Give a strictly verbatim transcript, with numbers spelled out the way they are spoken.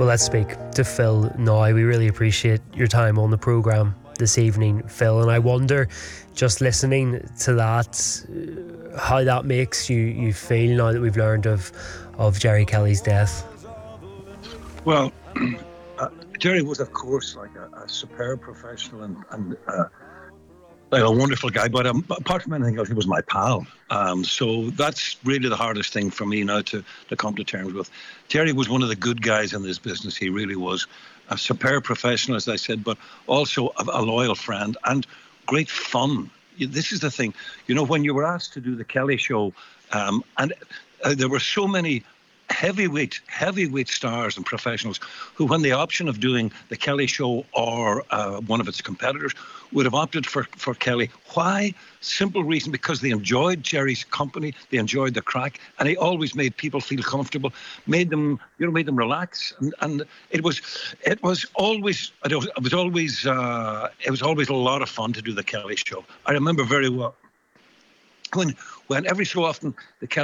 Well, let's speak to Phil now. We really appreciate your time on the programme this evening, Phil, and I wonder, just listening to that, uh, how that makes you, you feel now that we've learned of, of Gerry Kelly's death. Well, uh, Gerry was, of course, like a, a superb professional and, and uh, like a wonderful guy, but um, apart from anything else, he was my pal. Um, so that's really the hardest thing for me now to, to come to terms with. Gerry was one of the good guys in this business. He really was a superb professional, as I said, but also a, a loyal friend and great fun. This is the thing, you know, when you were asked to do the Kelly show, um, and uh, there were so many heavyweight, heavyweight stars and professionals who, when the option of doing the Kelly show or uh, one of its competitors, would have opted for, for Kelly. Why? Simple reason, because they enjoyed Gerry's company, they enjoyed the crack, and he always made people feel comfortable, made them, you know, made them relax, and, and it was, it was always, it was, it was always, uh, it was always a lot of fun to do the Kelly show. I remember very well when, when every so often the Kelly